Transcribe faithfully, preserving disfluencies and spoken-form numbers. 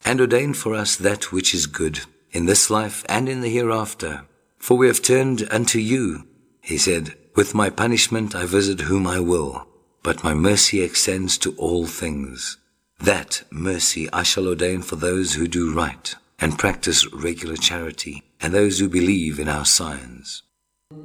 and ordain for us that which is good, in this life and in the hereafter. For we have turned unto you. He said, with my punishment I visit whom I will, but my mercy extends to all things. That mercy I shall ordain for those who do right and practice regular charity, and those who believe in our signs.